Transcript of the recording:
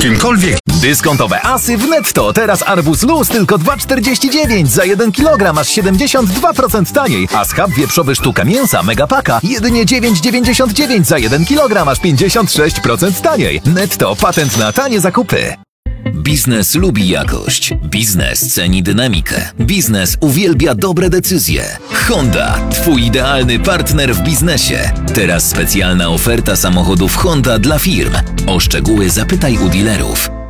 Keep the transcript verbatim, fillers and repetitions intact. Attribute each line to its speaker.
Speaker 1: kimkolwiek.
Speaker 2: Dyskontowe asy w Netto. Teraz arbuz luz tylko dwa czterdzieści dziewięć. Za jeden kilogram aż siedemdziesiąt dwa procent taniej. A schab wieprzowy sztuka mięsa Megapaka jedynie dziewięć dziewięćdziesiąt dziewięć. Za jeden kilogram aż pięćdziesiąt sześć procent taniej. Netto, patent na tanie zakupy.
Speaker 3: Biznes lubi jakość. Biznes ceni dynamikę. Biznes uwielbia dobre decyzje. Honda, twój idealny partner w biznesie. Teraz specjalna oferta samochodów Honda dla firm. O szczegóły zapytaj u dealerów.